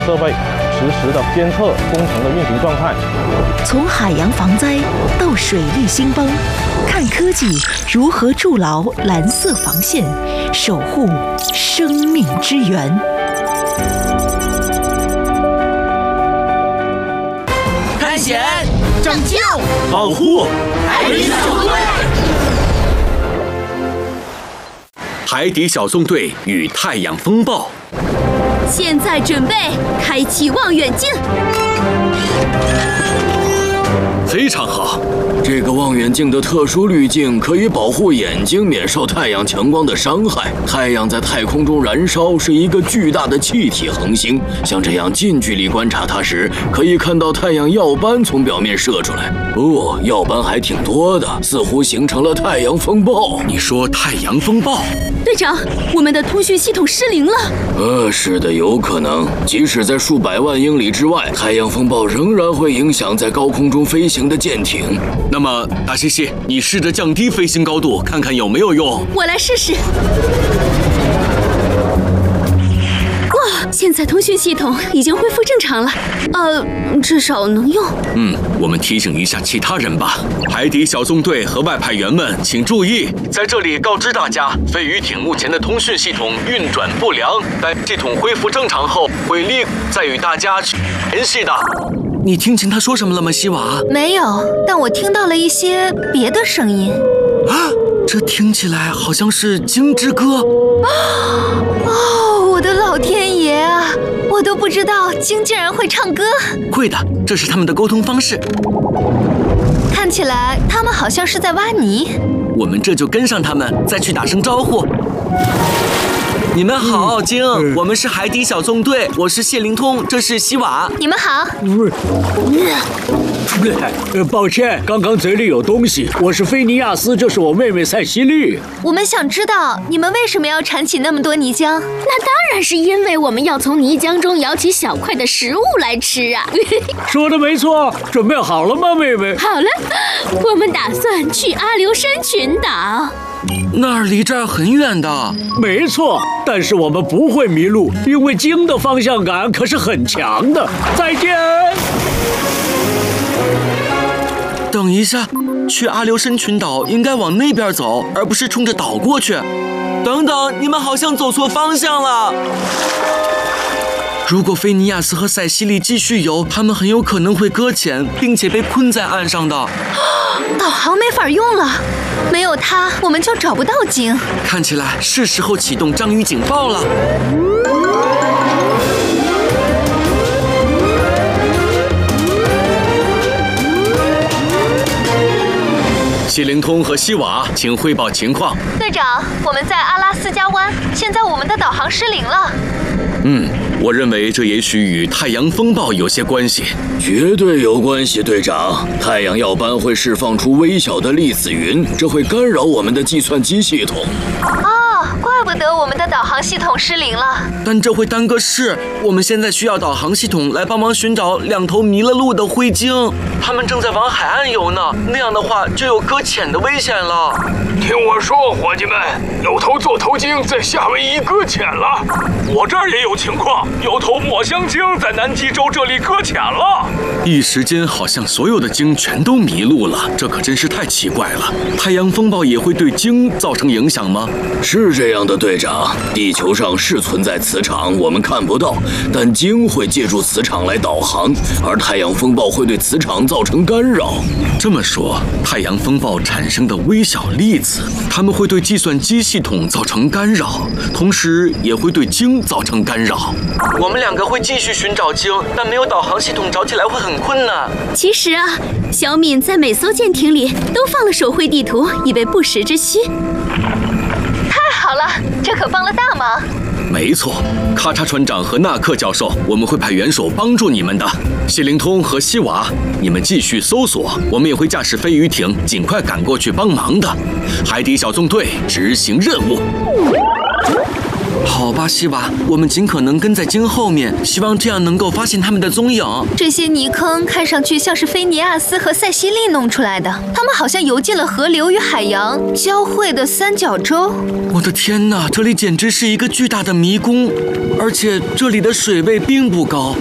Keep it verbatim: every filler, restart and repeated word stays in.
设备，实时的监测工程的运行状态。 从海洋防灾到水利兴邦，看科技如何筑牢蓝色防线，守护生命之源。 探险、 拯救、 保护海底小纵队。 海底小纵队与太阳风暴。 现在准备开启望远镜。 非常好， 这个望远镜的特殊滤镜可以保护眼睛免受太阳强光的伤害。太阳在太空中燃烧是一个巨大的气体恒星，像这样近距离观察它时，可以看到太阳耀斑从表面射出来。哦，耀斑还挺多的，似乎形成了太阳风暴。 你说太阳风暴？ 队长，我们的通讯系统失灵了。 呃，是的，有可能。即使在数百万英里之外，太阳风暴仍然会影响在高空中飞行的舰艇。 那么，大西西，你试着降低飞行高度，看看有没有用。 我来试试。哇，现在通讯系统已经恢复正常了，呃，至少能用。 嗯，我们提醒一下其他人吧。海底小纵队和外派员们，请注意，在这里告知大家，飞鱼艇目前的通讯系统运转不良，待系统恢复正常后，会立再与大家去联系的。你听清他说什么了吗，西瓦？ 没有，但我听到了一些别的声音。 啊，这听起来好像是鲸之歌。 哦，我的老天爷啊！我都不知道鲸竟然会唱歌。 会的，这是他们的沟通方式。 看起来他们好像是在挖泥。 我们这就跟上他们，再去打声招呼。你们好，鲸、嗯，我们是海底小纵队，我是谢灵通，这是西瓦。 你们好。 呃，抱歉，刚刚嘴里有东西。我是菲尼亚斯，这是我妹妹塞西莉。 我们想知道你们为什么要产起那么多泥浆？ 那当然是因为我们要从泥浆中舀起小块的食物来吃啊。 说的没错，准备好了吗，妹妹？ 好了，我们打算去阿留申群岛。 那儿离这儿很远的。 没错，但是我们不会迷路，因为鲸的方向感可是很强的。再见。 等一下，去阿留申群岛应该往那边走，而不是冲着岛过去。等等，你们好像走错方向了。如果菲尼亚斯和塞西莉继续游，他们很有可能会搁浅，并且被困在岸上的。 导航没法用了，没有它，我们就找不到鲸。 看起来是时候启动章鱼警报了。谢灵通和西瓦，请汇报情况。 队长，我们在阿拉斯加湾，现在我们的导航失灵了。 嗯，我认为这也许与太阳风暴有些关系。 绝对有关系，队长。太阳耀斑会释放出微小的粒子云，这会干扰我们的计算机系统。 哦，怪不得我们的导航系统失灵了。 但这会耽搁事。我们现在需要导航系统来帮忙寻找两头迷了路的灰鲸，它们正在往海岸游呢。那样的话就有搁浅的危险了。 听我说，伙计们，有头座头鲸在夏威夷搁浅了。我这儿也有情况，有头抹香鲸在南极洲这里搁浅了。 一时间，好像所有的鲸全都迷路了，这可真是太奇怪了。太阳风暴也会对鲸造成影响吗？ 是这样的，队长。地球上是存在磁场，我们看不到，但鲸会借助磁场来导航，而太阳风暴会对磁场造成干扰。 这么说，太阳风暴产生的微小粒子，它们会对计算机系统造成干扰，同时也会对鲸造成干扰。我们两个会继续寻找鲸，但没有导航系统找起来会很困难。 其实啊，小敏在每艘舰艇里都放了手绘地图，以备不时之需。 太好了，这可帮了大忙。 没错，咔嚓船长和纳克教授，我们会派元首帮助你们的。谢灵通和西瓦，你们继续搜索，我们也会驾驶飞鱼艇尽快赶过去帮忙的。海底小纵队执行任务。 好吧，西瓦，我们尽可能跟在鲸后面，希望这样能够发现他们的踪影。 这些泥坑看上去像是菲尼亚斯和塞西莉弄出来的，他们好像游进了河流与海洋交汇的三角洲。 我的天哪，这里简直是一个巨大的迷宫，而且这里的水位并不高。